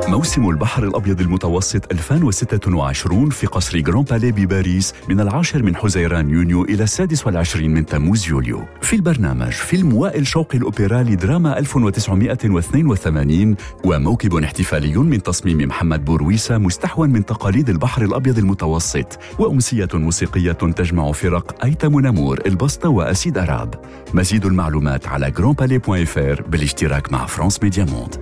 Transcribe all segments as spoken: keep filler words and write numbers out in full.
موسم البحر الأبيض المتوسط ألفين وستة وعشرين في قصر جران بالي بباريس من العاشر من حزيران يونيو إلى السادس والعشرين من تموز يوليو. في البرنامج فيلم وائل شوقي الأوبرا لدراما ألف وتسعمائة واثنين وثمانين وموكب احتفالي من تصميم محمد بورويسة مستحوى من تقاليد البحر الأبيض المتوسط، وأمسية موسيقية تجمع فرق أيتم نمور البسطة وأسيد أراب. مزيد المعلومات على جران بالي دوت اف ار بالاشتراك مع فرانس ميديا موند.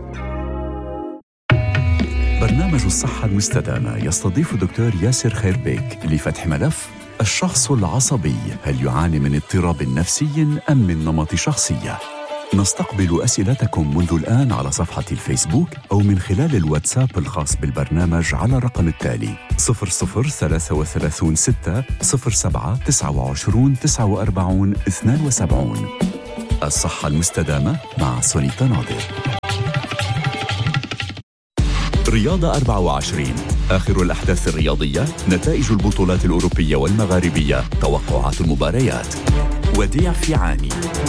برنامج الصحة المستدامة يستضيف دكتور ياسر خيربيك لفتح ملف الشخص العصبي، هل يعاني من اضطراب نفسي أم من نمط شخصية؟ نستقبل أسئلتكم منذ الآن على صفحة الفيسبوك أو من خلال الواتساب الخاص بالبرنامج على الرقم التالي صفر صفر ثلاثة وثلاثين ستة صفر سبعة تسعة وعشرين تسعة وأربعين اثنان وسبعين. الصحة المستدامة مع سونيتا ناظر. رياضة أربعة وعشرين، آخر الأحداث الرياضية، نتائج البطولات الأوروبية والمغاربية، توقعات المباريات. وديع فيعاني.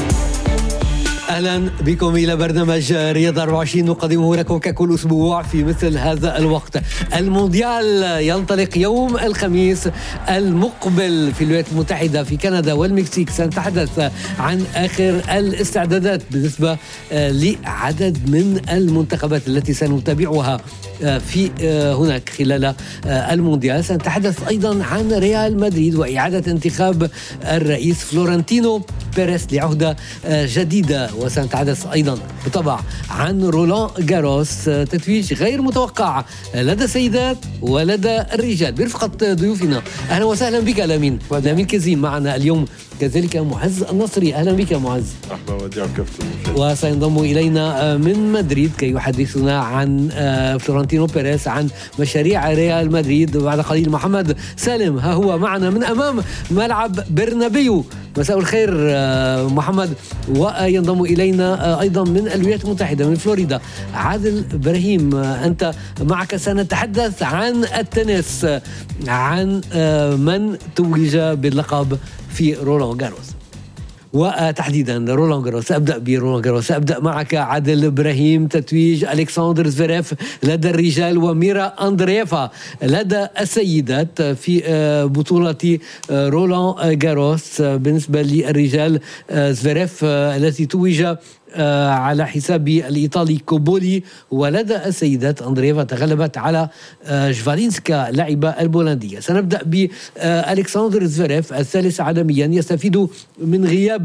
أهلا بكم إلى برنامج رياضة أربعة وعشرين نقدمه لكم ككل أسبوع في مثل هذا الوقت. المونديال ينطلق يوم الخميس المقبل في الولايات المتحدة، في كندا والمكسيك. سنتحدث عن آخر الاستعدادات بالنسبة لعدد من المنتخبات التي سنتابعها في هناك خلال المونديال. سنتحدث أيضا عن ريال مدريد وإعادة انتخاب الرئيس فلورنتينو بيريز لعهدة جديدة، وسنتحدث أيضا بالطبع عن رولان جاروس، تتويج غير متوقع لدى السيدات ولدى الرجال برفقة ضيوفنا. أهلا وسهلا بك لامين لامين كزيم معنا اليوم، كذلك معز النصري. أهلا بك معز. مرحبا وديع كابتن. وسينضم إلينا من مدريد كي يحدثنا عن فلورنتينو بيريز، عن مشاريع ريال مدريد بعد قليل محمد سالم، ها هو معنا من أمام ملعب برنابيو. مساء الخير محمد. وينضم إلينا أيضا من الولايات المتحدة من فلوريدا عادل إبراهيم. أنت معك سنتحدث عن التنس، عن من توج باللقب في رولان جاروس، وتحديدا رولان جاروس. سأبدأ برولان جاروس. سأبدأ معك عادل إبراهيم. تتويج ألكسندر زفيريف لدى الرجال وميرا أندرييفا لدى السيدات في بطولة رولان جاروس. بالنسبة للرجال زفيريف الذي توج على حساب الإيطالي كوبولي، ولدى السيدات أندرييفا تغلبت على جفالينسكا لاعبة البولندية. سنبدأ بألكسندر زفيريف الثالث عالميا، يستفيد من غياب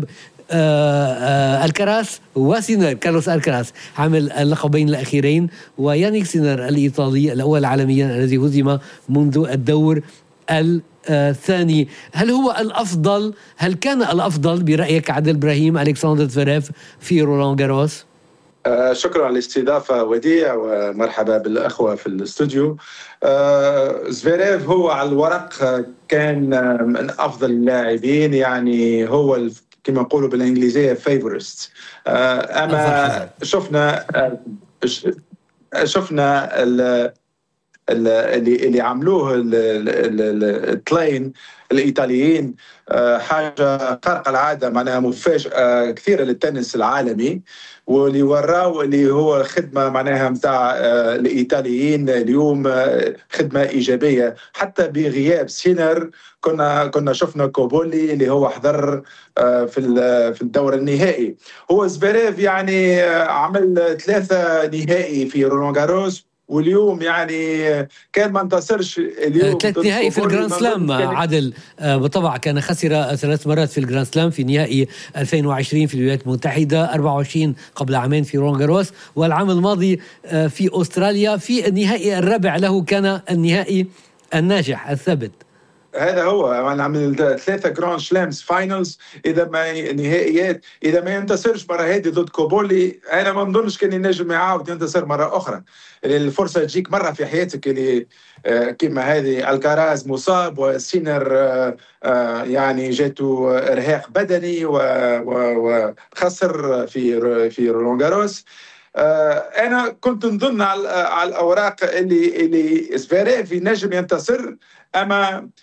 الكراس وسينر كارلوس الكراس حامل اللقبين الأخيرين، ويانيك سينر الإيطالي الأول عالميا الذي هزم منذ الدور الثاني. هل هو الأفضل، هل كان الأفضل برأيك عادل إبراهيم ألكسندر زفيريف في رولان جاروس؟ آه شكرا على الاستضافة وديع، ومرحبا بالأخوة في الاستوديو. آه زفيريف هو على الورق كان من أفضل اللاعبين، يعني هو كما يقولوا بالإنجليزية فيفورست. آه أما شفنا آه شفنا اللي اللي عملوه التلاين الايطاليين حاجه خارقه العاده، معناها مفاجاه كثيره للتنس العالمي، واللي وراو اللي هو خدمه معناها نتاع الايطاليين اليوم خدمه ايجابيه. حتى بغياب سينر كنا كنا شفنا كوبولي اللي هو حضر في في الدور النهائي. هو زفيريف يعني عمل ثلاثه نهائي في رولان جاروس، واليوم يعني كان ما انتصرش اليوم. ثلاث نهائي في الجراند سلام عادل، بالطبع كان خسر ثلاث مرات في الجراند سلام، في نهائي ألفين وعشرين في الولايات المتحدة، أربعة وعشرين قبل عامين في رولان جاروس، والعام الماضي في أستراليا. في النهائي الرابع له كان النهائي الناجح الثابت. هذا هو عمل ثلاثة جراند سلامز فاينلز، اذا ما نهائيات، اذا ما ينتصرش مره هذه ضد كوبولي انا ما نظنش كان ينجم يعاود ينتصر مره اخرى. الفرصه تجيك مره في حياتك اللي كما هذه. الكراز مصاب، وسينر يعني جاته ارهاق بدني وخسر في في رولان جاروس. انا كنت نظن على الاوراق اللي اللي زفيريف ينجم ينتصر، اما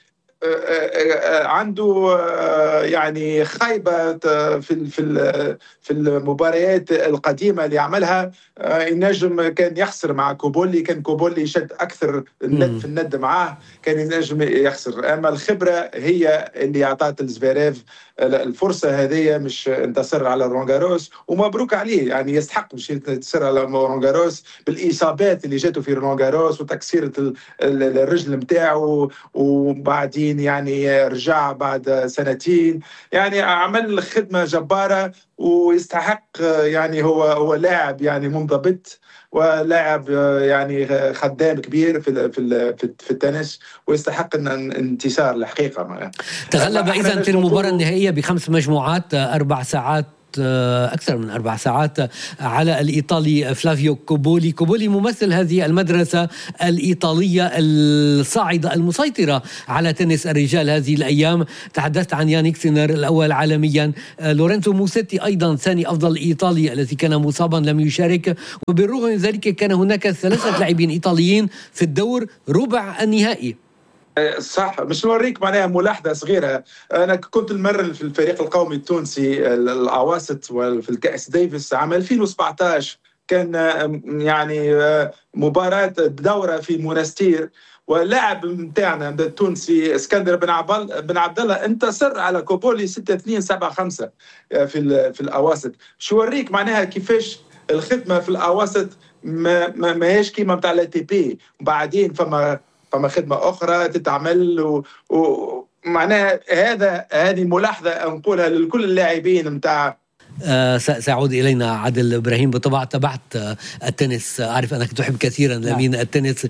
عنده يعني خيبة في في في المباريات القديمة اللي عملها. ينجم كان يخسر مع كوبولي، كان كوبولي يشد أكثر الند في الند معاه، كان ينجم يخسر. أما الخبرة هي اللي أعطت الزفيريف الفرصة هذه، مش انتصر على رونغاروس ومبروك عليه، يعني يستحق مش ينتصر على رونغاروس بالإصابات اللي جاته في رونغاروس وتكسيرة الرجل متاعه، وبعدين يعني رجع بعد سنتين، يعني عمل خدمة جبارة ويستحق. يعني هو هو لاعب يعني منضبط ولاعب يعني خدام كبير في في في التنس، ويستحق ان انتصار الحقيقه. تغلب اذا في المباراه النهائيه بخمس مجموعات، اربع ساعات أكثر من أربع ساعات على الإيطالي فلافيو كوبولي. كوبولي ممثل هذه المدرسة الإيطالية الصاعدة المسيطرة على تنس الرجال هذه الأيام. تحدثت عن يانيك سينر الأول عالميا، لورينزو موسيتي أيضا ثاني أفضل إيطالي الذي كان مصابا لم يشارك، وبالرغم من ذلك كان هناك ثلاثة لاعبين إيطاليين في الدور ربع النهائي. صح. مش نوريك معناها ملاحظة صغيرة، أنا كنت المرة في الفريق القومي التونسي الأواسط في الكأس ديفيس عام ألفين وسبعة عشر، كان يعني مباراة دورة في مونستير، واللاعب متاعنا التونسي اسكندر بن عبد بن عبد الله انتصر على كوبولي ستة اثنين سبعة خمسة في في الأواسط. شو وريك معناها كيفاش الخدمة في الأواسط ما ما هيش كيما نتاع ال تي بي. بعدين فما فما خدمة أخرى تتعمل، ومعناها هذا هذه ملاحظة نقولها لكل اللاعبين متاع. آه سأعود إلينا عادل إبراهيم. بالطبع تبعت آه التنس، أعرف أنك تحب كثيرا لمين التنس.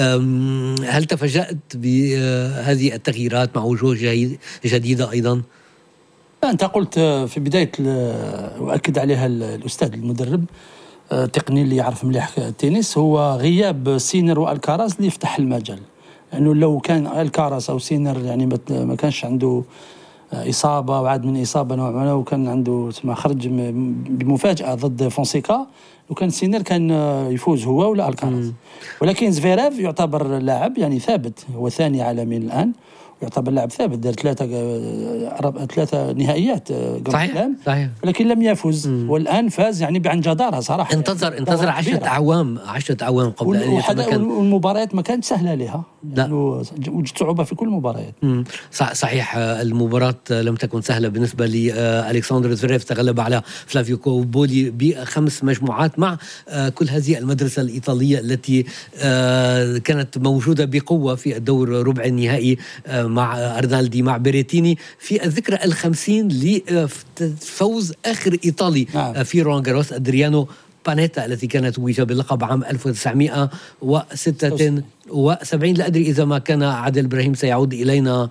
هل تفاجأت بهذه التغييرات مع وجوه جديدة أيضا؟ أنت قلت في بداية وأكد عليها الأستاذ المدرب التقني اللي يعرف مليح التنس، هو غياب سينر والكاراس اللي يفتح المجال. لأنه يعني لو كان الكاراس أو سينر يعني ما كانش عنده إصابة وعاد من إصابة نوع ما، وكان عنده ما خرج بمفاجأة ضد فونسيكا، وكان سينر كان يفوز هو ولا الكاراس. ولكن زفيريف يعتبر لاعب يعني ثابت، هو ثاني عالمي الآن، يعتبر لاعب ثابت، دار ثلاثة ثلاثة نهائيات صحيح صحيح، ولكن لم يفوز. مم. والآن فاز يعني بعن جدارة صراحة. انتظر يعني انتظر عشرة أعوام عشرة أعوام قبل أن يتمكن. والمباريات ما كانت سهلة لها، وجدت صعوبة في كل المباريات. صحيح، المباراة لم تكن سهلة بالنسبة لألكسندر زفيريف، تغلب على فلافيو كوبولي بخمس مجموعات مع كل هذه المدرسة الإيطالية التي كانت موجودة بقوة في الدور ربع النهائي مع أرنالدي مع بيريتيني في الذكرى الخمسين لفوز آخر إيطالي في رولان جاروس، أدريانو بانيتا، الذي كانت توج باللقب عام ألف وتسعمائة وستة وسبعين. لا أدري إذا ما كان عادل إبراهيم سيعود إلينا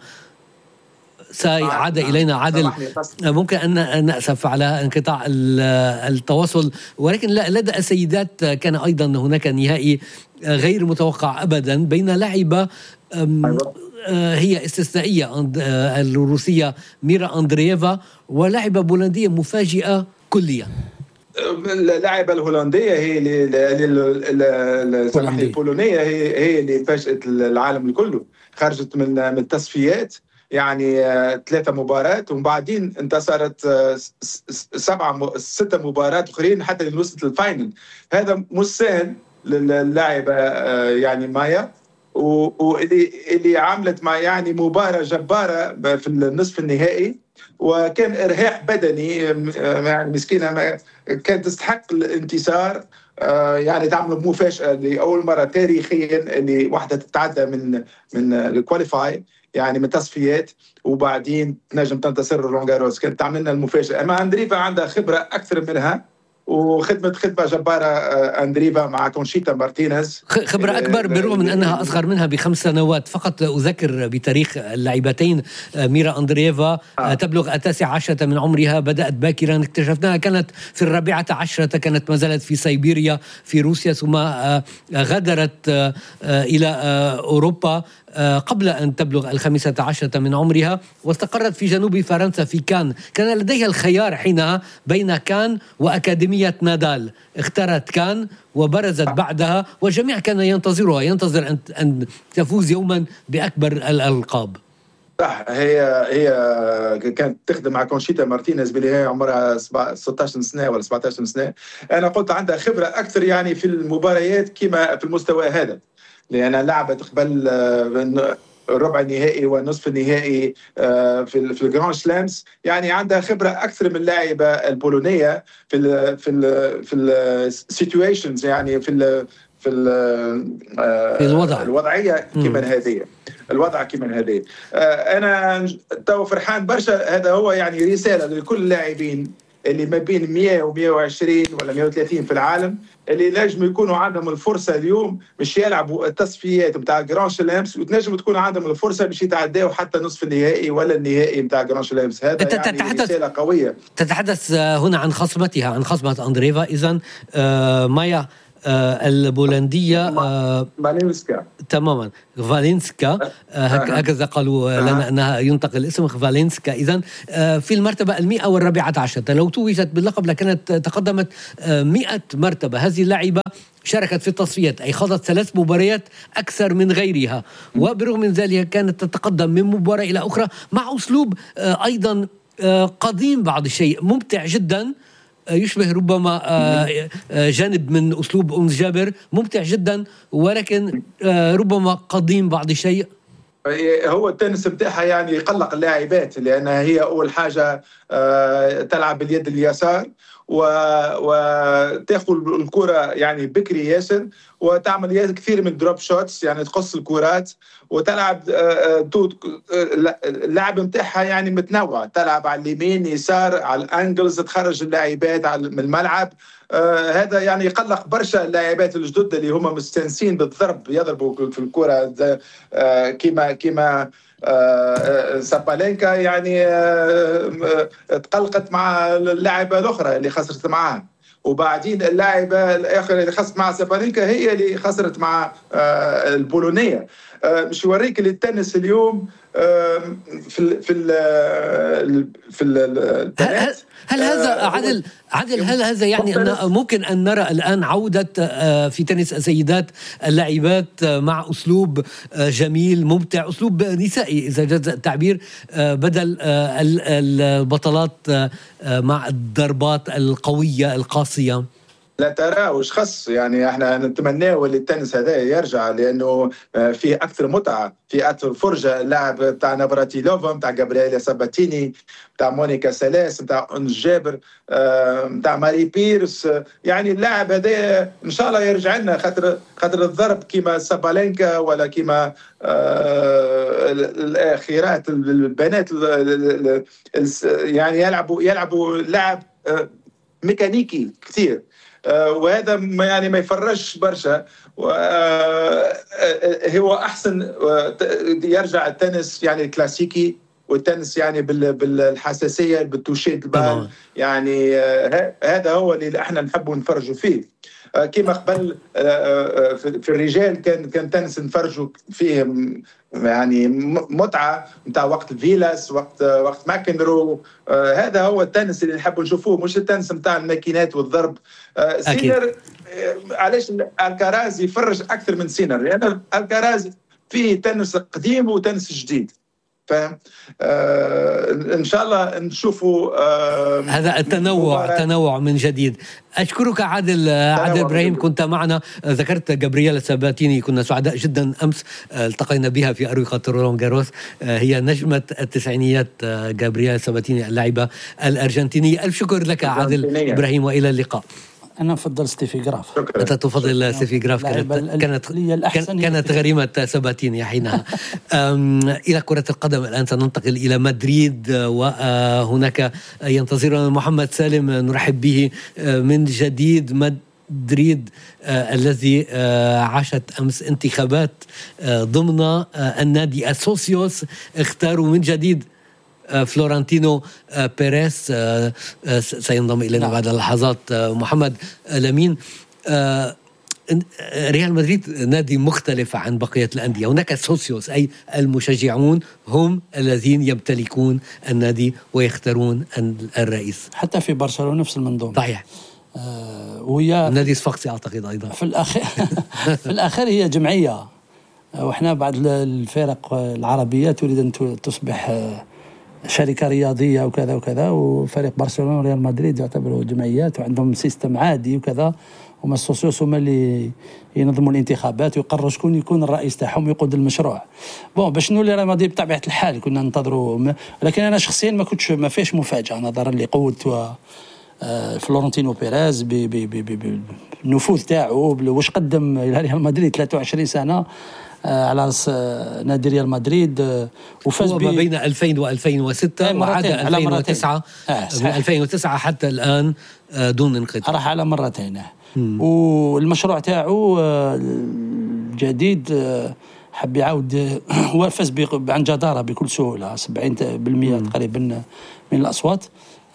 سيعاد إلينا عادل، ممكن أن نأسف على انقطاع التواصل، ولكن لدى السيدات كان أيضا هناك نهائي غير متوقع أبدا بين لاعبة هي استثنائية، الروسية ميرا أندرييفا، ولاعبة بولندية مفاجئة كليا. اللاعبة الهولندية هي اللي البولونية هي هي اللي فاجأت العالم كله، خرجت من من التصفيات يعني ثلاثة مباريات، وبعدين انتصرت سبعة ستة مباريات أخرين حتى اللي وصلت للفاينل. هذا مش سهل للاعبة يعني مايا، واللي اللي عملت مع يعني مباراة جبارة في النصف النهائي، وكان إرهاق بدني يعني مسكينة كانت تستحق الانتصار. يعني تعمل مفاجأة لأول مرة تاريخيا اللي واحدة تتعدى من من الكواليفاي يعني من تصفيات، وبعدين تنجم تنتصر رولان جاروس، كانت تعمل لنا المفاجأة. أما أندريفا عندها خبرة أكثر منها، وخدمة خدمة جبارة أندريفا مع كونشيتا مارتينيز، خبرة أكبر بالرغم من أنها أصغر منها بخمس سنوات فقط. أذكر بتاريخ اللاعبتين، ميرا أندرييفا آه. تبلغ التاسعة عشرة من عمرها، بدأت باكرا، اكتشفناها كانت في الرابعة عشرة، كانت ما زالت في سيبيريا في روسيا، ثم غادرت إلى أوروبا قبل أن تبلغ الخامسة عشرة من عمرها، واستقرت في جنوب فرنسا في كان. كان لديها الخيار حينها بين كان وأكاديمية نادال، اختارت كان وبرزت بعدها، والجميع كان ينتظرها، ينتظر أن تفوز يوما بأكبر الألقاب. صح. هي هي كانت تخدم مع كونشيتا مارتينيز اللي هي عمرها ستة عشر سنه ولا سبعة عشر سنه. انا قلت عندها خبره اكثر يعني في المباريات كما في المستوى هذا، لان لعبت قبل الربع النهائي والنصف النهائي في في الجراند سلامز، يعني عندها خبره اكثر من اللاعبه البولونيه في ال في ال في السيتويشنز، يعني في ال في, في الوضع الوضعيه كمان هذه الوضع كمان هذه. انا تو فرحان برشا. هذا هو يعني رساله لكل اللاعبين اللي ما بين مئة ومئة وعشرين ولا مئة وثلاثين في العالم اللي نجم يكونوا عندهم الفرصه اليوم مش يلعبوا التصفيات نتاع جراند سلامز، وتنجم تكون عندهم الفرصه باش يتعداوا حتى نصف النهائي ولا النهائي نتاع جراند سلامز. هذا يعني تتحدث رساله قويه. تتحدث هنا عن خصمتها، عن خصمه أندريفا. اذا آه مايا آه البولندية آه فالينسكا تماما فالينسكا آه هكذا قالوا آه لنا أنها ينطق الاسم فالينسكا. إذن آه في المرتبة المئة والرابعة عشر، لو توجت باللقب لكانت تقدمت آه مئة مرتبة. هذه اللاعبة شاركت في التصفيات، أي خاضت ثلاث مباريات أكثر من غيرها، وبرغم من ذلك كانت تتقدم من مباراة إلى أخرى مع أسلوب آه أيضا آه قديم بعض الشيء، ممتع جدا، يشبه ربما جانب من أسلوب أم جابر، ممتع جدا ولكن ربما قديم بعض الشيء. هو التنس بتاعها يعني يقلق اللاعبات، لأنها هي أول حاجة تلعب باليد اليسار وتاخذ الكرة يعني بكري ياسر، وتعمل كثير من دروب شوتس يعني تقص الكرات، وتلعب اللعب نتاعها يعني متنوع، تلعب على اليمين يسار على الانجلز، تخرج اللاعبات من الملعب. آه هذا يعني يقلق برشا اللاعبات الجدد اللي هم مستانسين بالضرب، يضربوا في الكرة آه كما كما آه سابالينكا يعني آه تقلقت مع اللاعبة الأخرى اللي خسرت معها، وبعدين اللاعبة الآخر اللي خسرت مع سابالينكا هي اللي خسرت مع آه البولونية. آه مش يوريك اللي التنس اليوم آه في ال في ال في البنات. هل هذا عادل عادل هل هذا يعني أن ممكن أن نرى الآن عودة في تنس السيدات اللاعبات مع أسلوب جميل ممتع، أسلوب نسائي إذا جاز التعبير، بدل البطلات مع الضربات القوية القاسية؟ لا تراوش خص، يعني احنا نتمناه اللي التنس هذا يرجع، لانه فيه اكثر متعه، فيه اكثر فرجه. اللاعب بتاع نافراتيلوفا، بتاع جابرييلا ساباتيني، بتاع مونيكا سلاس، بتاع أنس جابر، بتاع ماري بيرس، يعني اللاعب هذا ان شاء الله يرجع لنا، خاطر خاطر الضرب كيما سابالينكا ولا كيما الاخيرات البنات يعني يلعبوا يلعبوا لعب ميكانيكي كثير. آه وهذا يعني ما يفرش برشا. آه هو احسن آه يرجع التنس يعني الكلاسيكي، والتنس يعني بالحساسيه بالتوشيت البال، يعني آه هذا هو اللي احنا نحبوا نفرجوا فيه. آه كما قبل آه في الرجال كان كان تنس نفرجوا فيه يعني متعه نتاع وقت فيلاس، وقت وقت ماكنرو. آه هذا هو التنس اللي نحبوا نشوفوه، مش التنس نتاع الماكينات والضرب. آه سينر آه علاش الكراز يفرج اكثر من سينر؟ لان يعني الكراز فيه تنس قديم وتنس جديد، فاهم؟ آه ان شاء الله نشوفوا آه هذا التنوع مباراة. تنوع من جديد. اشكرك عادل عادل ابراهيم، كنت معنا. ذكرت جابرييلا ساباتيني، كنا سعداء جدا امس التقينا بها في اروقه رولان جاروس. هي نجمه التسعينيات جابرييلا ساباتيني اللاعبه الارجنتينيه. الف شكر لك عادل ابراهيم، والى اللقاء. أنا أفضل ستيفي جراف. أنت تفضل ستيفي جراف، كانت كانت كانت غريمة ساباتيني حينها. إلى كرة القدم الآن سننتقل إلى مدريد، وهناك ينتظرنا محمد سالم، نرحب به من جديد. مدريد آه الذي آه عاشت أمس انتخابات آه ضمن آه النادي السوسيوس، اختاروا من جديد فلورنتينو بيريز، سينضم إلينا بعد لحظات محمد لمين. ريال مدريد نادي مختلف عن بقية الأندية، هناك سوسيوس أي المشجعون هم الذين يمتلكون النادي ويختارون الرئيس. حتى في برشلونة نفس المنظومة. صحيح. آه وهي النادي الصفاقسي أعتقد أيضا في الأخير في الأخير هي جمعية وإحنا بعض الفرق العربية تريد أن تصبح شركة رياضية وكذا وكذا، وفريق برشلونة وريال مدريد يعتبروا جمعيات وعندهم سيستم عادي وكذا، هما السوسيوس هما اللي ينظموا الانتخابات ويقرروا شكون يكون الرئيس تاعهم ويقود المشروع. بون باش نولي ريال مدريد بطبيعة الحال كنا ننتظروا، لكن أنا شخصيا ما كنتش ما فيش مفاجأة نظرا لقوة فلورنتينو بيريز بالنفوذ تاعو واش قدم إلى ريال مدريد ثلاثة وعشرين سنة على راس نادي ريال مدريد، وفاز ما بين ألفين وألفين وستة وعاد ألفين وتسعة آه من ألفين وتسعة حتى الآن دون انقطاع، راح على مرتين. والمشروع تاعو الجديد حب يعاود هو فاز عن جدارة بكل سهولة سبعين بالمئة تقريبا من الأصوات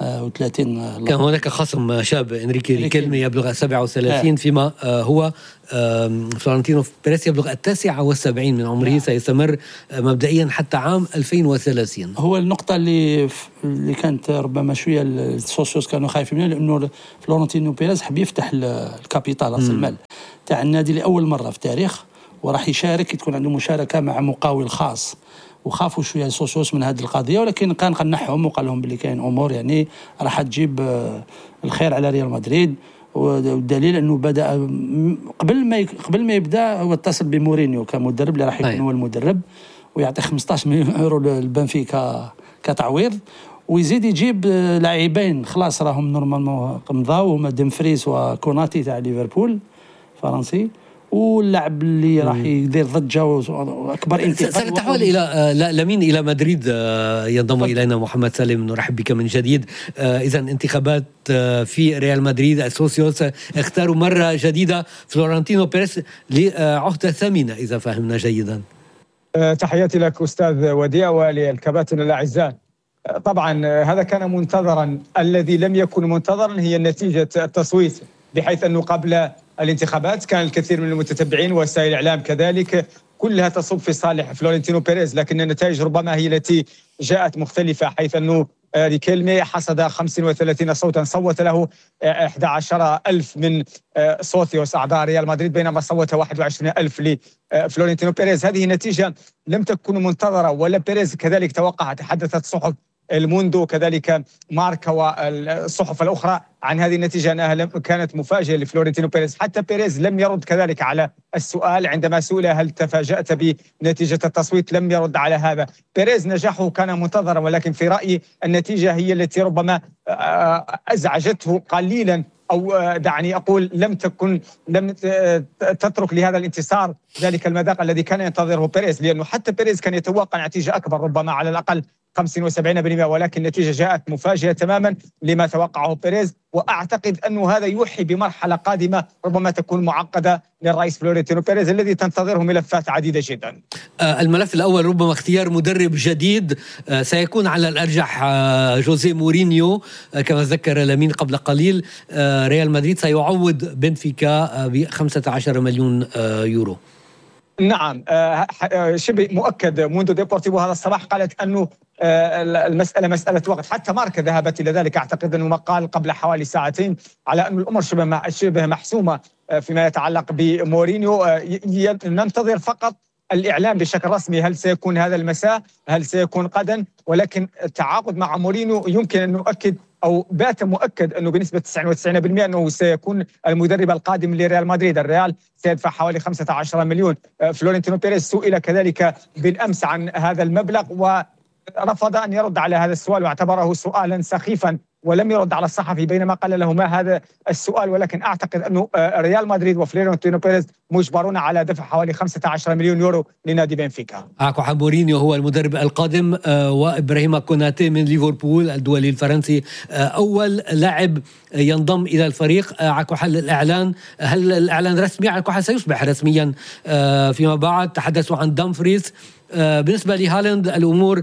وثلاثين. كان هناك خصم شاب إنريكي ريكيلمي يبلغ سبعة وثلاثين، فيما هو فلورنتينو بيريز يبلغ التاسعة والسبعين من عمره. نعم. سيستمر مبدئيا حتى عام ألفين وثلاثين. هو النقطة اللي اللي كانت ربما شوية السوسيوس كانوا خايفين منها، لأنه فلورنتينو بيريز حب يفتح الكابيتال رأس المال تاع النادي لأول مرة في التاريخ، وراح يشارك تكون عنده مشاركة مع مقاول خاص، وخافوا شويه السوسيوس من هذه القضيه، ولكن كان قنعهم وقال لهم باللي كاين امور يعني راح تجيب الخير على ريال مدريد. والدليل انه بدا قبل ما قبل ما يبدا هو اتصل بمورينيو كمدرب اللي راح يكون هو المدرب، ويعطي خمسة عشر مليون يورو للبنفيكا كتعويض، ويزيد يجيب لاعبين خلاص راهم نورمالمون مضاو هما ديمفريس وكوناتي تاع ليفربول فرنسي، واللاعب اللي راح يدير ضجه واكبر انتقال. سنتحول الى لمين الى مدريد ينضم الينا محمد سالم، نرحب بك من جديد. اذا انتخابات في ريال مدريد، السوسيوس اختاروا مره جديده فلورنتينو بيريز لعهده ثمينه اذا فهمنا جيدا. تحياتي لك استاذ وديع وللكباتن الاعزاء. طبعا هذا كان منتظرا، الذي لم يكن منتظرا هي نتيجه التصويت، بحيث انه قبل الانتخابات كان الكثير من المتتبعين ووسائل الاعلام كذلك كلها تصب في صالح فلورنتينو بيريز، لكن النتائج ربما هي التي جاءت مختلفه، حيث انه ريكيلمي حصد خمسة وثلاثين صوتا، صوت له أحد عشر ألف من سوسيوس اعضاء ريال مدريد، بينما صوت واحد وعشرين ألف لفلورنتينو بيريز. هذه نتيجه لم تكن منتظره، ولا بيريز كذلك توقع. تحدثت صحف الموندو كذلك ماركا والصحف الأخرى عن هذه النتيجة أنها كانت مفاجئة لفلورنتينو بيريز. حتى بيريز لم يرد كذلك على السؤال عندما سئل هل تفاجأت بنتيجة التصويت، لم يرد على هذا. بيريز نجاحه كان منتظرا، ولكن في رأيي النتيجة هي التي ربما أزعجته قليلا، أو دعني أقول لم تكن لم تترك لهذا الانتصار ذلك المذاق الذي كان ينتظره بيريز، لأنه حتى بيريز كان يتوقع نتيجة أكبر، ربما على الأقل خمسين وسبعين بالمئة، ولكن النتيجة جاءت مفاجئة تماما لما توقعه بيريز. وأعتقد أنه هذا يوحي بمرحلة قادمة ربما تكون معقدة للرئيس فلورنتينو بيريز الذي تنتظره ملفات عديدة جدا. آه الملف الأول ربما اختيار مدرب جديد، آه سيكون على الأرجح آه جوزيه مورينيو، آه كما ذكر لمين قبل قليل. آه ريال مدريد سيعوض بنفيكا آه ب خمسة عشر مليون آه يورو. نعم، شبه مؤكد. موندو ديبورتيفو هذا الصباح قالت أنه المسألة مسألة وقت، حتى ماركا ذهبت إلى ذلك. أعتقد أنه مقال قبل حوالي ساعتين على أن الأمور شبه محسومة فيما يتعلق بمورينيو. ننتظر فقط الإعلام بشكل رسمي، هل سيكون هذا المساء، هل سيكون غدا، ولكن التعاقد مع مورينيو يمكن أن نؤكد أو بات مؤكد أنه بنسبة تسعة وتسعين بالمئة أنه سيكون المدرب القادم لريال مدريد. الريال سيدفع حوالي خمسة عشر مليون. فلورنتينو بيريز سئل كذلك بالأمس عن هذا المبلغ ورفض أن يرد على هذا السؤال، واعتبره سؤالا سخيفا، ولم يرد على الصحفي بينما قال له ما هذا السؤال. ولكن أعتقد أنه ريال مدريد وفلورنتينو بيريز مجبرون على دفع حوالي خمسة عشر مليون يورو لنادي بنفيكا. أكو مورينيو هو المدرب القادم، وإبراهيم كوناتي من ليفربول الدولي الفرنسي أول لاعب ينضم إلى الفريق. عكو حل الإعلان، هل الإعلان رسمي؟ عكو حل سيصبح رسميا فيما بعد. تحدثوا عن دامفريز. بالنسبة لهالاند الأمور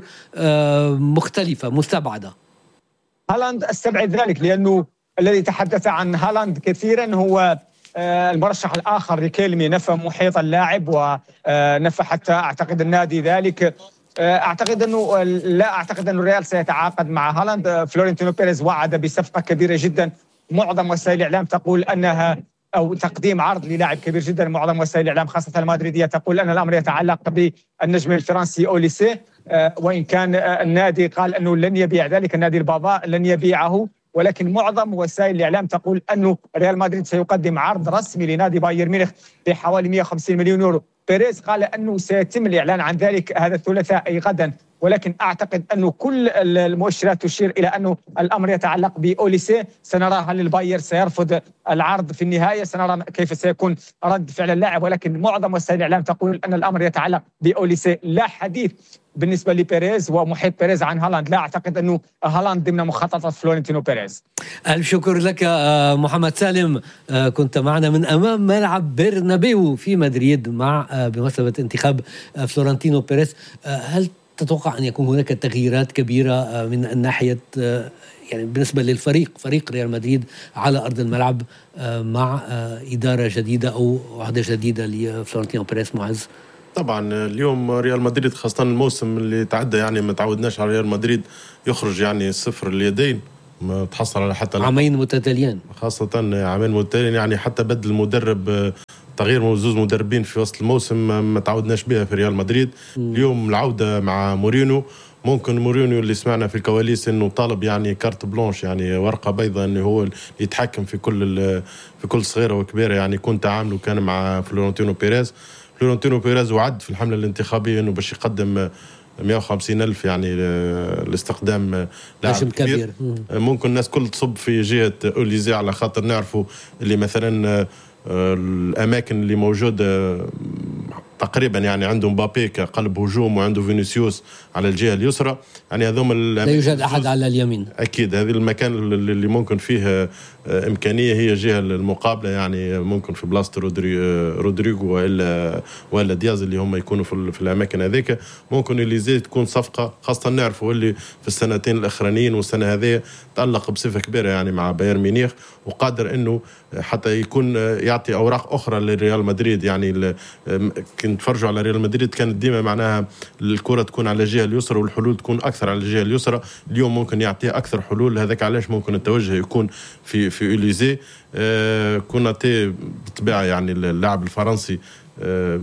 مختلفة مستبعدة. هالاند استبعد ذلك، لأنه الذي تحدث عن هالاند كثيرا هو المرشح الآخر ريكيلمي. نفى محيط اللاعب ونفى حتى أعتقد النادي ذلك. أعتقد أنه لا أعتقد أنه الريال سيتعاقد مع هالاند. فلورنتينو بيريز وعد بصفقة كبيرة جدا، معظم وسائل الإعلام تقول أنها أو تقديم عرض للاعب كبير جدا. معظم وسائل الإعلام خاصة المدريدية تقول أن الأمر يتعلق بالنجم الفرنسي أوليسي، وإن كان النادي قال أنه لن يبيع ذلك، النادي البابا لن يبيعه، ولكن معظم وسائل الإعلام تقول أنه ريال مدريد سيقدم عرض رسمي لنادي بايرن ميونخ بحوالي مئة وخمسين مليون يورو. بيريز قال أنه سيتم الإعلان عن ذلك هذا الثلاثاء أي غدا، ولكن أعتقد أنه كل المؤشرات تشير إلى أنه الأمر يتعلق بأوليسي. سنرى هل الباير سيرفض العرض في النهاية، سنرى كيف سيكون رد فعل اللاعب، ولكن معظم وسائل الإعلام تقول أن الأمر يتعلق بأوليسي. لا حديث بالنسبة لبيريز ومحيط بيريز عن هالاند، لا أعتقد أنه هالاند ضمن مخططات فلورنتينو بيريز. ألف شكر لك محمد سالم، كنت معنا من أمام ملعب برنابيو في مدريد مع بمناسبة انتخاب فلورنتينو بيريز. هل تتوقع أن يكون هناك تغييرات كبيرة من الناحية يعني بالنسبة للفريق فريق ريال مدريد على أرض الملعب مع إدارة جديدة أو وحدة جديدة لفلورنتينو بيريز؟ معز، طبعا اليوم ريال مدريد خاصة الموسم اللي تعدى يعني ما تعودناش على ريال مدريد يخرج يعني صفر اليدين، ما تحصل على حتى عامين متتاليين، خاصة عامين متتاليين، يعني حتى بدل المدرب تغيير زوج مدربين في وسط الموسم ما تعودناش بها في ريال مدريد. م. اليوم العودة مع مورينو، ممكن مورينيو اللي سمعنا في الكواليس انه طالب يعني كارت بلانش، يعني ورقه بيضاء انه هو اللي يتحكم في كل في كل صغيره وكبيره، يعني كنت تعامله كان مع فلورنتينو بيريز. فلورنتينو بيريز وعد في الحمله الانتخابيه انه باش يقدم مئة وخمسين ألف يعني لاستخدام لاعب كبير. ممكن الناس كل تصب في جهه أوليزي على خاطر نعرفوا اللي مثلا الاماكن اللي موجوده تقريبا يعني عنده مبابي كقلب هجوم وعنده فينيسيوس على الجهه اليسرى، يعني هذوم لا يوجد احد على اليمين. اكيد هذا المكان اللي ممكن فيه امكانيه هي الجهه المقابله، يعني ممكن في بلاصه رودريغو والا ولا دياز اللي هم يكونوا في, في الاماكن هذيك. ممكن اللي زي تكون صفقه، خاصه نعرفوا اللي في السنتين الاخرانيين والسنه هذه تالق بصفه كبيره يعني مع بايرن ميونخ، وقادر انه حتى يكون يعطي اوراق اخرى للريال مدريد. يعني كنت تفرجوا على ريال مدريد كانت ديما معناها الكره تكون على الجهه اليسرى والحلول تكون اكثر على الجهه اليسرى، اليوم ممكن يعطي اكثر حلول. هذاك علاش ممكن التوجه يكون في في أوليزي. آه كوناتي بالطبيعه يعني اللاعب الفرنسي آه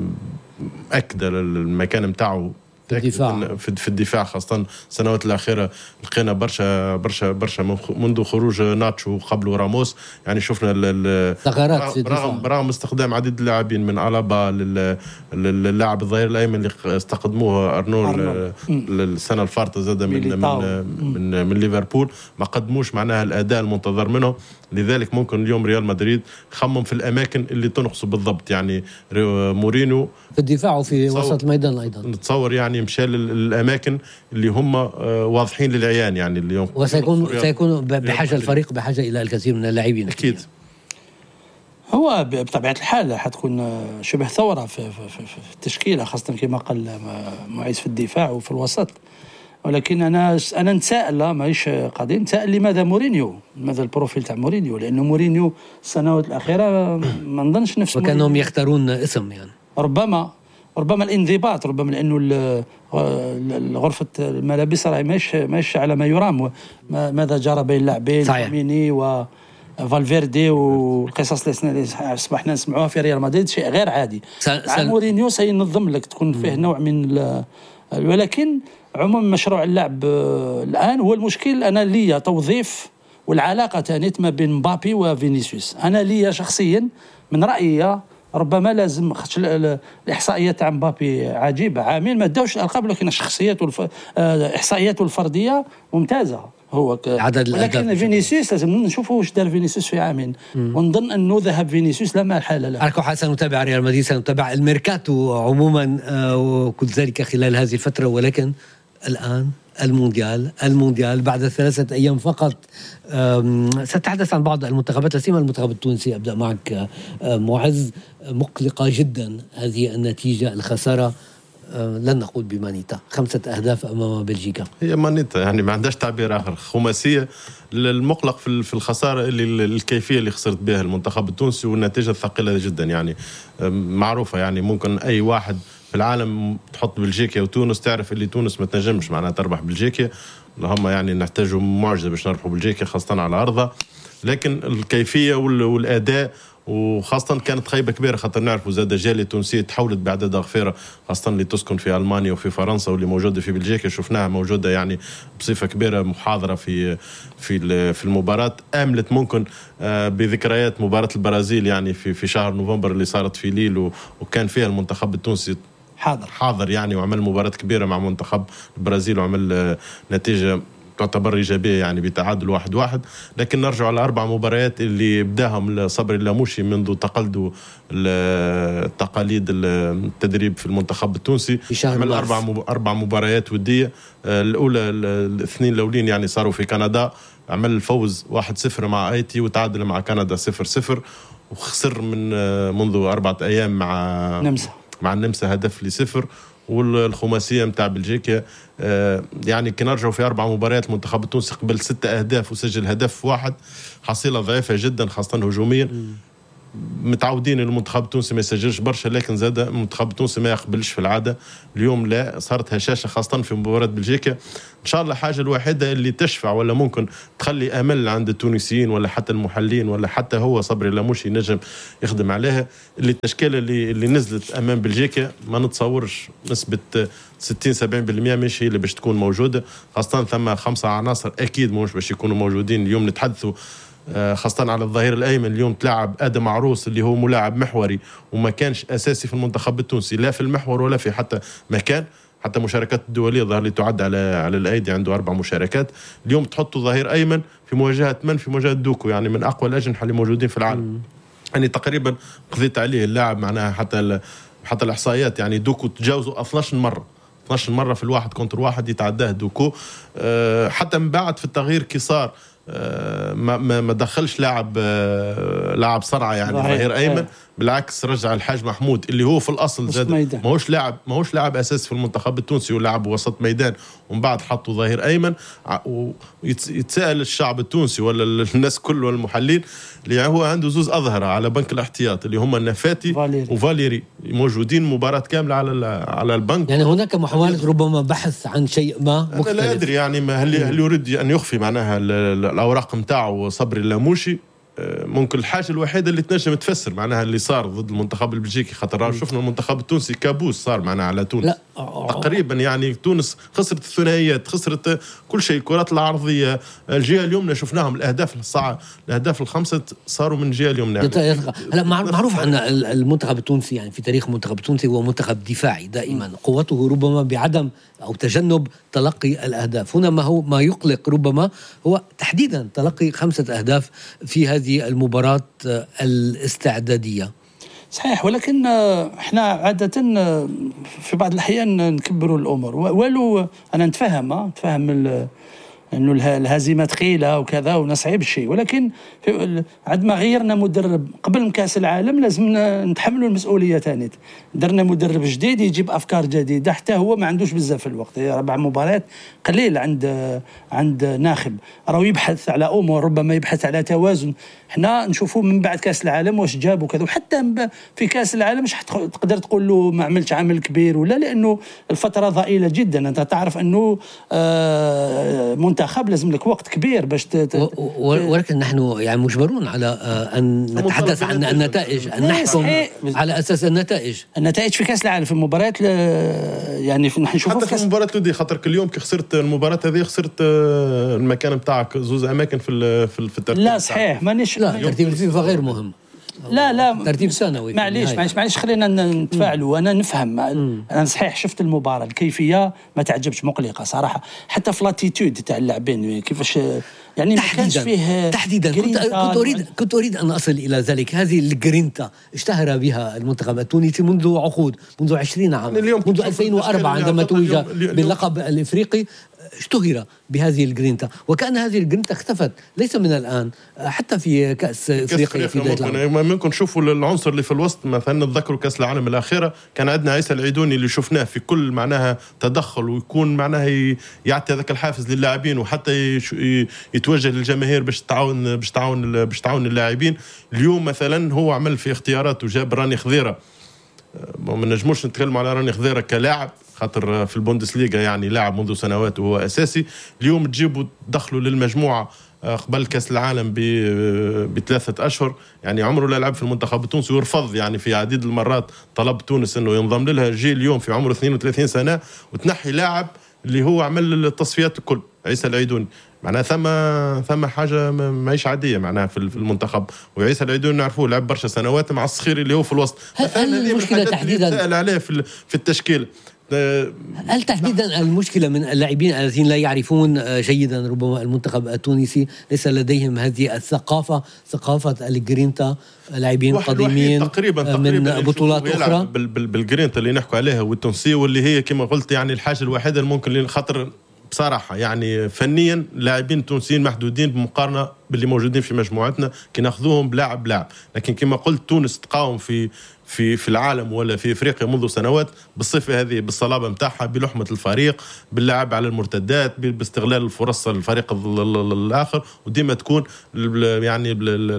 اكد المكان نتاعو الدفاع. في الدفاع، خاصة السنوات الأخيرة لقينا برشا برشا برشا منذ خروج ناتشو قبل راموس، يعني شفنا ثغرات في الدفاع برغم, برغم استخدام عديد اللاعبين من ألابا للاعب الظهير الأيمن اللي استقدموه أرنول السنة الفارطة زاد من من, من من ليفربول، ما قدموش معناها الأداء المنتظر منه. لذلك ممكن اليوم ريال مدريد خمم في الأماكن اللي تنقصه بالضبط، يعني مورينو في الدفاع وفي وسط الميدان أيضا نتصور يعني مشى للأماكن اللي هم واضحين للعيان، يعني اليوم وسيكون سيكون بحاجة الفريق بحاجة إلى الكثير من اللاعبين أكيد. هو بطبيعة الحال حتكون شبه ثورة في, في, في, في التشكيلة، خاصة كما قال معيز في الدفاع وفي الوسط. ولكن أنا أنا نتساءل، لا ماهيش قضية نتساءل لماذا مورينيو، لماذا البروفيل تاع مورينيو؟ لأنه مورينيو السنوات الأخيرة ما نظنش نفس وكانهم يختارون اسم، يعني ربما ربما الانضباط، ربما لأنه غرفة الملابس راهي ماهيش ماهيش على ما يرام. ماذا جرى بين اللاعبين ميني و فالفيردي والقصص اللي اصبحنا نسمعوها في ريال مدريد شيء غير عادي. مع مورينيو سينظم لك تكون فيه نوع من، ولكن عموما مشروع اللعب الآن هو المشكل. أنا لي توظيف والعلاقة تانيت ما بين مبابي وفينيسيوس. أنا لي شخصيا من رأيي ربما لازم الإحصائيات تاع مبابي عجيبة، عامين ما داوش الألقاب، لكن الشخصيات والف... إحصائياته الفردية ممتازة هو ك... ولكن فينيسيوس لازم نشوفوا واش دار فينيسيوس في عامين، ونظن أنه ذهب فينيسيوس لا محالة له. على كل حال سنتابع ريال مدريد، سنتابع الميركاتو عموما وكل ذلك خلال هذه الفترة. ولكن الآن المونديال المونديال بعد ثلاثة أيام فقط. سأتحدث عن بعض المنتخبات، لا سيما المنتخب التونسي. أبدأ معك معز. مقلقة جدا هذه النتيجة، الخسارة لن نقول بمانيتا، خمسة أهداف أمام بلجيكا. هي مانيتا يعني ما عندهاش تعبير آخر، خماسية. المقلق في الخسارة اللي الكيفية اللي خسرت بها المنتخب التونسي والنتيجة الثقيلة جدا، يعني معروفة. يعني ممكن أي واحد في العالم تحط بلجيكا وتونس تعرف اللي تونس ما تنجمش معناها تربح بلجيكا، هم يعني نحتاجوا معجزة باش نربحوا بلجيكا خاصة على أرضها. لكن الكيفية والأداء وخاصة كانت خيبة كبيرة خاطر نعرفوا زاد جالية تونسية تحولت بعدد أغفيرة، خاصة اللي تسكن في ألمانيا وفي فرنسا واللي موجودة في بلجيكا شفناها موجودة يعني بصفة كبيرة محاضرة في في في المباراة. آملت ممكن بذكريات مباراة البرازيل يعني في في شهر نوفمبر اللي صارت في ليل وكان فيها المنتخب التونسي حاضر حاضر يعني، وعمل مباراة كبيرة مع منتخب البرازيل وعمل نتيجة تعتبر إيجابية يعني بتعادل واحد واحد. لكن نرجع على أربع مباريات اللي بداهم صبري اللاموشي منذ تقلدوا التقاليد التدريب في المنتخب التونسي. عمل أربع أربع مباريات ودية. الأولى الاثنين الأولين يعني صاروا في كندا، عمل الفوز واحد صفر مع آيتي وتعادل مع كندا صفر صفر، وخسر من منذ أربعة أيام مع نمسا مع النمسا هدف لصفر. والخماسيه متاع بلجيكا آه يعني كي نرجعوا في اربع مباريات المنتخب التونسي قبل ستة اهداف وسجل هدف واحد، حصيله ضعيفه جدا خاصه هجوميا. متعودين المنتخب التونسي ما يسجلش برشا، لكن زاد المنتخب التونسي ما يقبلش في العاده. اليوم لا، صارت هشاشه خاصه في مباراه بلجيكا. ان شاء الله حاجه الوحيده اللي تشفع ولا ممكن تخلي امل عند التونسيين ولا حتى المحللين ولا حتى هو صبري اللاموشي ينجم يخدم عليها، اللي التشكيله اللي اللي نزلت امام بلجيكا ما نتصورش نسبه ستين سبعين بالمئة مش هي اللي باش تكون موجوده، خاصه ثم خمسه عناصر اكيد مش باش يكونوا موجودين اليوم. نتحدثوا خاصة على الظهير الأيمن اليوم تلعب آدم عروس اللي هو ملاعب محوري وما كانش أساسي في المنتخب التونسي لا في المحور ولا في حتى مكان، حتى مشاركات الدولية ظهر لي تعد على على الأيدي، عنده أربع مشاركات. اليوم تحطوا ظهير أيمن في مواجهة من في مواجهة دوكو يعني من أقوى الأجنحة اللي موجودين في العالم. يعني تقريبا قضيت عليه اللاعب معناها حتى حتى الإحصائيات يعني دوكو تجاوزوا اثناش مرة اثناش مرة في الواحد كونتر واحد يتعداه دوكو. أه حتى من بعد في التغيير كي صار أه ما ما دخلش لاعب أه لاعب صرعه يعني ظهير ايمن، بالعكس رجع الحاج محمود اللي هو في الاصل زاد ماهوش لاعب ماهوش لاعب اساسي في المنتخب التونسي ولاعب وسط ميدان، ومن بعد حطوا ظهير ايمن. ويتساءل الشعب التونسي ولا الناس كل والمحللين اللي هو عنده زوز اظهره على بنك الاحتياط اللي هم النفاتي فاليري. وفاليري موجودين مباراه كامله على على البنك. يعني هناك محاوله ربما بحث عن شيء ما مختلف. انا لا ادري يعني هل هل يريد ان يخفي معناها الاوراق نتاعو صبري اللاموشي. ممكن الحاجه الوحيده اللي تنجم تفسر معناها اللي صار ضد المنتخب البلجيكي، خاطر شفنا المنتخب التونسي كابوس صار معناها على تونس. لا. تقريبا يعني تونس خسرت الثنائيات، خسرت كل شيء، الكرات العرضيه، الجهه اليمنى شفناهم الاهداف الصعب الاهداف الخمسه صاروا من الجهه اليمنى. هلا معروف عن المنتخب التونسي يعني في تاريخ المنتخب التونسي هو منتخب دفاعي دائما، قوته ربما بعدم او تجنب تلقي الاهداف. هنا ما هو ما يقلق ربما هو تحديدا تلقي خمسه اهداف في هذه المباراة الاستعدادية. صحيح، ولكن احنا عادة في بعض الأحيان نكبروا الأمور، ولو أنا نتفهم نتفهم انه الهزيمه ثقيله وكذا ونصعب الشيء، ولكن عندما غيرنا مدرب قبل كاس العالم لازم نتحملوا المسؤوليه ثاني. درنا مدرب جديد يجيب افكار جديده، حتى هو ما عندوش بزاف الوقت، اربع مباريات قليل عند عند ناخب، راهو يبحث على امور، ربما يبحث على توازن. احنا نشوفوا من بعد كاس العالم واش جاب وكذا، وحتى في كاس العالم مش تقدر تقول له ما عملش عمل كبير ولا، لانه الفتره ضئيله جدا. انت تعرف انه آه منتخب لازم لك وقت كبير باش ت... ولكن نحن يعني مجبرون على ان نتحدث عن النتائج، ان نحكم على اساس النتائج. النتائج في كاس العالم في المباريات يعني نحن نشوفوا حتى في, في المباراه الوديه، خاطر كل يوم كي خسرت المباراه هذه خسرت المكان نتاعك زوز اماكن في في الترتيب. لا صحيح مانيش، لا ترتيب الفيفا غير مهم، لا لا ترتيب سنوي. معليش معليش معليش خلينا نتفاعلوا. انا نفهم مم. انا صحيح شفت المباراه، الكيفيه ما تعجبش، مقلقه صراحه، حتى في لاتيتود تاع اللاعبين كيفاش يعني ما كانش فيه تحديدا. كنت, كنت اريد كنت اريد ان اصل الى ذلك. هذه الجرينتا اشتهر بها المنتخب التونسي منذ عقود، منذ عشرين عاما، منذ ألفين وأربعة عندما توج باللقب الافريقي اشتهر بهذه الجرينتا، وكأن هذه الجرينتا اختفت ليس من الآن، حتى في كأس افريقيا في بداية العام. ممكن نشوفوا العنصر اللي في الوسط، مثلا نتذكروا كأس العالم الأخيرة كان عندنا عيسى العيدوني اللي شفناه في كل معناها تدخل، ويكون معناها يعطي هذاك الحافز للاعبين، وحتى يتوجه للجماهير باش تعاون باش تعاون باش تعاون اللاعبين. اليوم مثلا هو عمل في اختيارات وجاب راني خضيرة، ما نجموش نتكلم على راني خضيرة كلاعب خاطر في البوندسليغا يعني لاعب منذ سنوات وهو اساسي. اليوم تجيبوا تدخلوا للمجموعه قبل كاس العالم بثلاثه اشهر، يعني عمره لا لعب في المنتخب التونسي، ورفض يعني في عديد المرات طلب تونس انه ينضم لها. جي اليوم في عمره اثنين وثلاثين سنه وتنحي لاعب اللي هو عمل التصفيات الكل، عيسى العيدوني. معناها ثم ثم حاجه ماهيش عاديه معناها في المنتخب. وعيسى العيدوني نعرفوه لعب برشا سنوات مع الصخير اللي هو في الوسط. هل المشكله تحديدا سأل عليه في في التشكيل؟ هل تحديدا المشكلة من اللاعبين الذين لا يعرفون جيدا ربما المنتخب التونسي، ليس لديهم هذه الثقافة، ثقافة الجرينتا، لاعبين قديمين تقريبا من تقريبا بطولات أخرى بالجرينتا اللي نحكوا عليها والتونسية، واللي هي كما قلت يعني الحاجة الوحيدة اللي ممكن خاطر بصراحة يعني فنيا لاعبين التونسيين محدودين بمقارنة باللي موجودين في مجموعتنا كي ناخذوهم بلاعب لاعب. لكن كما قلت تونس تقاوم في في في العالم ولا في افريقيا منذ سنوات بالصفه هذه، بالصلابه نتاعها، بلحمه الفريق، باللعب على المرتدات، باستغلال الفرص الفريق الاخر، وديما تكون يعني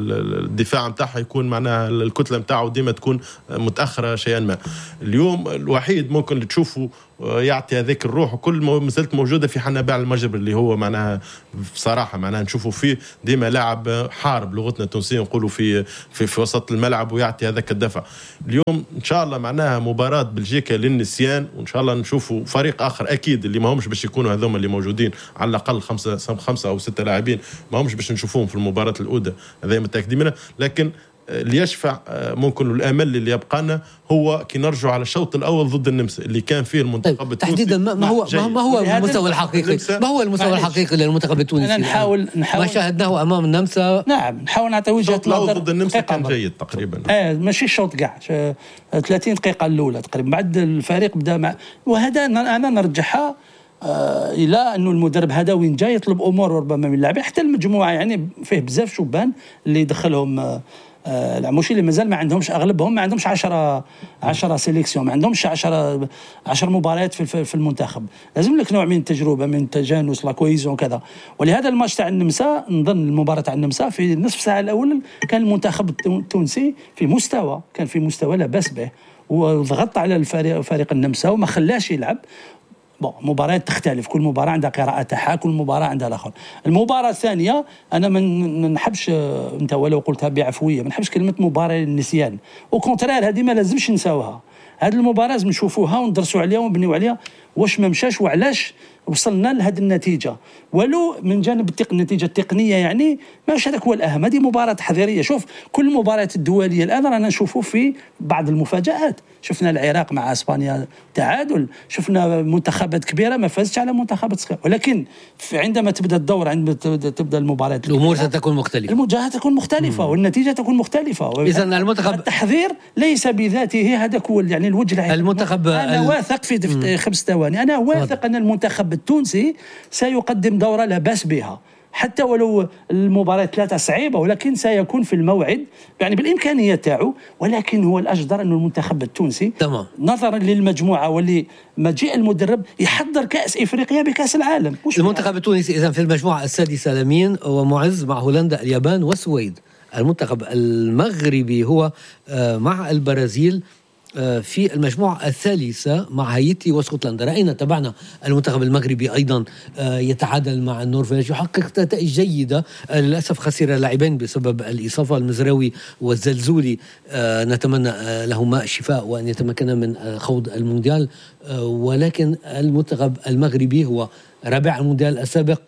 الدفاع نتاعها يكون معناها الكتله نتاعه ديما تكون متاخره شيئا ما. اليوم الوحيد ممكن تشوفوا يعطي هذيك الروح وكل ما زالت موجوده في حنابع المجبر اللي هو معناها بصراحه معناها نشوفوا فيه ديما لاعب حارب لغتنا التونسيه نقولوا في في في وسط الملعب ويعطي هذاك الدفع. اليوم ان شاء الله معناها مباراه بلجيكا للنسيان، وان شاء الله نشوفوا فريق اخر اكيد اللي ما همش باش يكونوا هذوما اللي موجودين على الاقل خمسه خمسه او سته لاعبين ما همش باش نشوفوهم في المباراه الاولى، هذا متاكدين منه. لكن اللي يشفع ممكن الامل اللي يبقى لنا هو كي نرجع على الشوط الاول ضد النمسا اللي كان فيه المنتخب طيب التونسي. تحديدا ما هو ما هو المستوى الحقيقي ما هو المستوى الحقيقي للمنتخب التونسي؟ نحاول نحاول ما شاهدناه امام النمسا. نعم نحاول نعطي وجهه نظر. ضد النمسا كان جيد تقريبا. اه ماشي الشوط كاع ثلاثين دقيقه الاولى تقريبا، بعد الفريق بدا مع، وهذا انا نرجحها آه الى انه المدرب هذا وين جاي يطلب امور ربما من اللاعبين، حتى المجموعه يعني فيه بزاف شبان اللي دخلهم آه آه مش اللي مازال ما عندهمش، اغلبهم ما عندهمش عشرة عشرة سيليكسيون، ما عندهمش عشرة عشر مباريات في في المنتخب. لازم لك نوع من التجربه، من التجانس، لا كويزون كذا. ولهذا الماتش تاع النمسا نظن المباراه تاع النمسا في النصف ساعه الاول كان المنتخب التونسي في مستوى، كان في مستوى لا باس به، وضغط على الفريق فريق النمسا وما خلاش يلعب. مباريات تختلف، كل مباراة عندها قراءة تاعها، كل مباراة عندها الآخر. المباراة الثانية أنا من نحبش أنت ولو قلتها بعفوية، ما نحبش كلمة مباراة للنسيان، وكونترير هذه ما لازمش نساوها. هذه المباراة لازم نشوفوها وندرسوا عليها ونبنيوا عليها واش ما مشاش وعلاش وصلنا لهذه النتيجة، ولو من جانب التق... النتيجة التقنية يعني ماش هذاك هو الأهم. هذه مباراة تحضيرية. شوف كل المباريات الدولية الآن رانا نشوفوا في بعض المفاجآت، شفنا العراق مع اسبانيا تعادل، شفنا منتخبات كبيرة ما فازتش على منتخبات صغيرة، ولكن عندما تبدأ الدور، عندما تبدأ المباريات الأمور ستكون مختلفة، المواجهة تكون مختلفة، مم. والنتيجة تكون مختلفة. إذا المنتخب التحضير ليس بذاته هذا هو يعني الوجه العام. المنتخب أنا ال... واثق في خمس ثواني، أنا واثق أن المنتخب التونسي سيقدم دورة لا بأس بها، حتى ولو المباراة ثلاثة صعيبة، ولكن سيكون في الموعد يعني بالإمكانية تاعو. ولكن هو الأجدر أن المنتخب التونسي تمام. نظرا للمجموعة واللي مجيء المدرب يحضر كأس إفريقيا بكأس العالم. المنتخب التونسي إذن في المجموعة السادسة لمين ومعز مع هولندا، اليابان والسويد. المنتخب المغربي هو مع البرازيل في المجموعة الثالثة مع هايتي واسكتلندا. رأينا تبعنا المنتخب المغربي أيضا يتعادل مع النرويج، يحقق نتائج جيدة. للأسف خسر لاعبين بسبب الإصابة، المزراوي والزلزولي، نتمنى لهما الشفاء وأن يتمكن من خوض المونديال. ولكن المنتخب المغربي هو رابع المونديال السابق،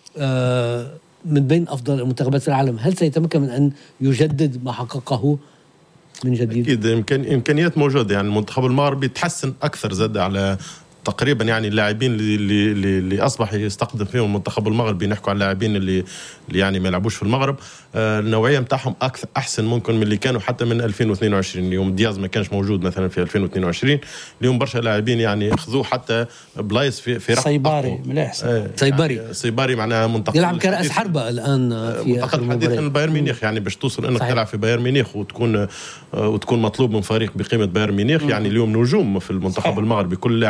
من بين أفضل المنتخبات في العالم. هل سيتمكن من أن يجدد ما حققه من جديد؟ أكيد إمكان إمكانيات موجودة. يعني المنتخب المغربي تحسن أكثر زاد على تقريبا يعني اللاعبين اللي اللي اللي اصبح يستخدم فيهم المنتخب المغربي. نحكوا على اللاعبين اللي اللي يعني ما يلعبوش في المغرب، آه النوعيه نتاعهم اكثر احسن ممكن من اللي كانوا حتى من ألفين واثنين وعشرين. اليوم دياز ما كانش موجود مثلا في ألفين واثنين وعشرين، اليوم برشا لاعبين يعني خذوه حتى بلايص في في صيباري مليح. آه صيباري يعني صيباري معناها منتخب يلعب كرأس حربة الان في منتخب حديثا بايرن ميونخ. يعني باش توصل انك تلعب في بايرن ميونخ وتكون آه وتكون مطلوب من فريق بقيمه بايرن ميونخ، يعني اليوم نجوم في المنتخب صحيح. المغربي كل اللاعبين كل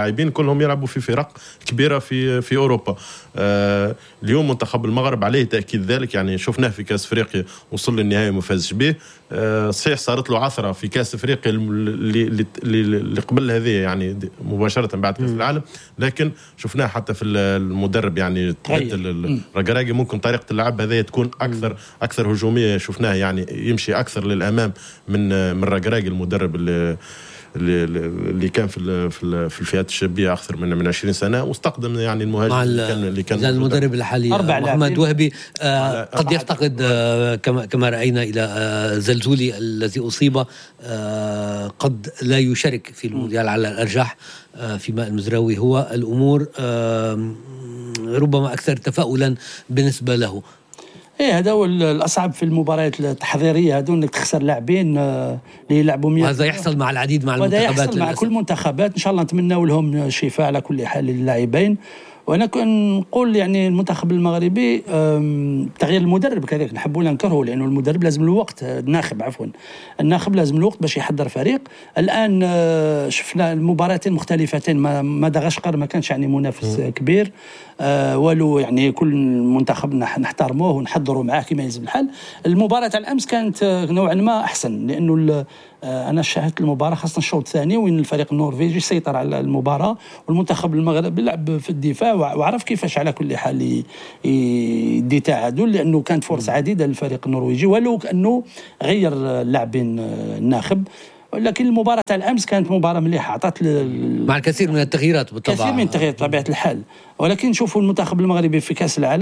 كلهم يلعبوا في فرق كبيره في في اوروبا. آه اليوم منتخب المغرب عليه تاكيد ذلك، يعني شفناه في كاس افريقيا وصل للنهائي وما فازش به. آه صحيح صارت له عثره في كاس افريقيا اللي اللي قبل هذه يعني مباشره بعد كاس العالم، لكن شفناه حتى في المدرب يعني تبدل الركراكي. ممكن طريقه اللعب هذه تكون اكثر اكثر هجوميه، شفناه يعني يمشي اكثر للامام من من الركراكي المدرب اللي اللي كان في في الفئات الشابيه اكثر من من عشرين سنه، واستقدم يعني المهاجم اللي كان اللي كان المدرب الحالي محمد وهبي. آه قد يفتقد آه كما كما راينا الى آه زلزولي الذي اصيب، آه قد لا يشارك في المونديال على الارجح. آه فيما المزراوي هو الامور آه ربما اكثر تفاؤلا بالنسبه له. ايه هذا هو الاصعب في المباريات التحضيريه، هذو انك تخسر لاعبين اللي يلعبوا مية. وهذا يحصل مع العديد مع المنتخبات، وهذا يحصل مع كل المنتخبات. ان شاء الله نتمنوا لهم الشفاء على كل حال للاعبين. وانا كنقول يعني المنتخب المغربي تغيير المدرب كذلك نحبوا ننكره، لانه المدرب لازم له وقت، الناخب عفوا الناخب لازم له وقت باش يحضر فريق. الان شفنا المباراتين مختلفتين، مدغشقر ما كانش يعني منافس كبير آه ولو يعني كل منتخب نحترموه ونحضروا معاه كما يلزم الحال. المباراة على الأمس كانت نوعا ما أحسن، لأنه آه أنا شاهدت المباراة خاصة الشوط الثاني وين الفريق النرويجي سيطر على المباراة، والمنتخب المغربي لعب في الدفاع وعرف كيفاش على كل حال يدي تعادل، لأنه كانت فرص عديدة للفريق النرويجي ولو كأنه غير اللاعبين الناخب. لكن المباراة على الأمس كانت مباراة مليحة، أعطت مع الكثير من التغييرات بالطبع، كثير من التغييرات بطبيعة الحال. ولكن نشوفوا المنتخب المغربي في كأس العالم